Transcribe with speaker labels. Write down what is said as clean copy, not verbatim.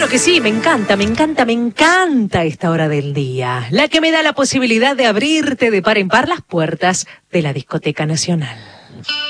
Speaker 1: que sí, me encanta esta hora del día, la que me da la posibilidad de abrirte de par en par las puertas de la Discoteca Nacional.